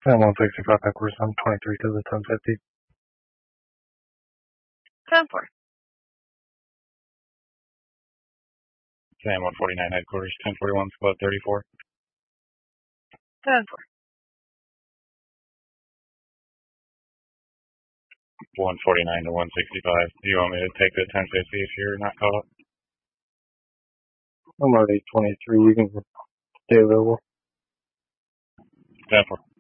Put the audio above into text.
And 165 backwards on 23 to the 1050. 10-4. Sam 149 headquarters, 1041 squad 34. 10-4. 149 to 165. Do you want me to take the 1050 if you're not caught up? I'm already 23. You can stay available. 10-4.